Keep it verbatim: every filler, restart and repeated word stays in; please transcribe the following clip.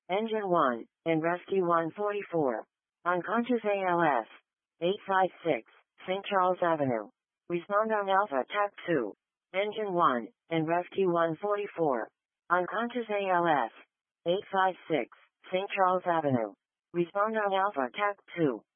Engine one, and Rescue one forty-four. Unconscious A L S. eight five six, Saint Charles Avenue. Respond on Alpha T A C two. Engine one, and Rescue one forty-four. Unconscious A L S. eight five six, Saint Charles Avenue. Respond on Alpha T A C two.